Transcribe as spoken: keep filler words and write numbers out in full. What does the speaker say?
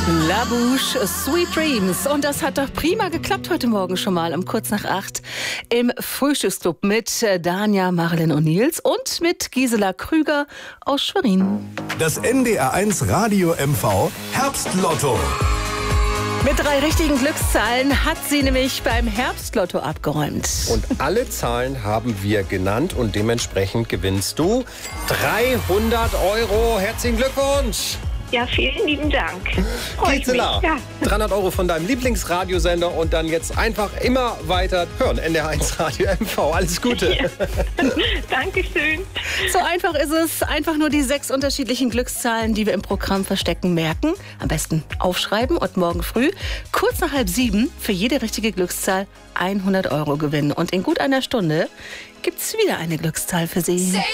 La Bouche, Sweet Dreams. Und das hat doch prima geklappt heute Morgen schon mal um kurz nach acht im Frühstücksclub mit Dania, Marilyn und Nils und mit Gisela Krüger aus Schwerin. Das N D R eins Radio M V Herbstlotto. Mit drei richtigen Glückszahlen hat sie nämlich beim Herbstlotto abgeräumt. Und alle Zahlen haben wir genannt und dementsprechend gewinnst du dreihundert Euro. Herzlichen Glückwunsch! Ja, vielen lieben Dank. Gisela, ja. dreihundert Euro von deinem Lieblingsradiosender und dann jetzt einfach immer weiter hören. N D R eins Radio M V. Alles Gute. Ja. Dankeschön. So einfach ist es. Einfach nur die sechs unterschiedlichen Glückszahlen, die wir im Programm verstecken, merken. Am besten aufschreiben und morgen früh, kurz nach halb sieben, für jede richtige Glückszahl hundert Euro gewinnen. Und in gut einer Stunde gibt's wieder eine Glückszahl für Sie.